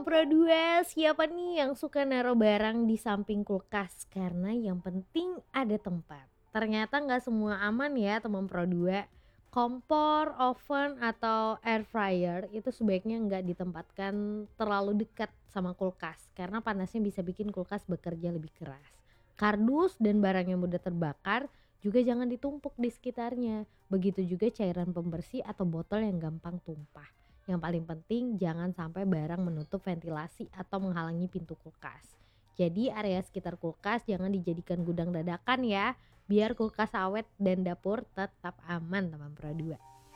Pro 2, siapa nih yang suka naruh barang di samping kulkas? Karena yang penting ada tempat. Ternyata nggak semua aman ya teman Pro 2. Kompor, oven, atau air fryer itu sebaiknya nggak ditempatkan terlalu dekat sama kulkas. Karena panasnya bisa bikin kulkas bekerja lebih keras. Kardus dan barang yang mudah terbakar juga jangan ditumpuk di sekitarnya. Begitu juga cairan pembersih atau botol yang gampang tumpah. Yang paling penting jangan sampai barang menutup ventilasi atau menghalangi pintu kulkas. Jadi area sekitar kulkas jangan dijadikan gudang dadakan ya, biar kulkas awet dan dapur tetap aman teman Pro 2.